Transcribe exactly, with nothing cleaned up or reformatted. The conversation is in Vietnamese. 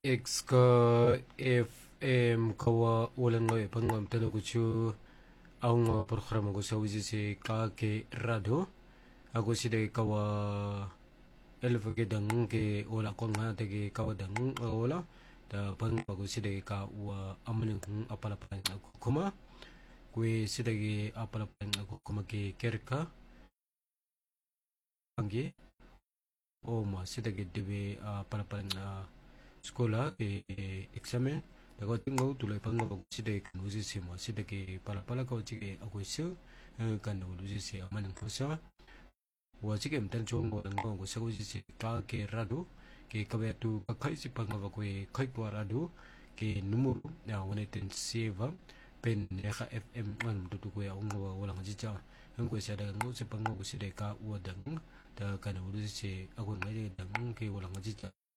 X ka F M kawa walang ngoy pangam talo ko chu ang programa ko sa wisi si ka ke radio ako si de kawa elf ke dang ke wala ko nga te ke kawa dang wala da pang ako si de ka wa amanin kung apala pa ako kuma kwe si de ke apala pa ako kuma ke kerka angge o ma si de ke debe apala pa na sekolah ke examen daga tinggal tulai pangga ko si de kan usi si ma si de ke pala pala ko si ke ako isu kan usi si amanin ko sa wa si ke mtan chong ko dang ko sa usi si ka ke rado ke kabe tu ka khai si pangga ko khai ko rado ke numero na wane ten seva pen ya ka F M man tu tu ko ya ngo wala ngi cha ang ko sa daga ngo si pangga ko si de ka wa dang da kan usi si ako ngai dang ke wala ngi cha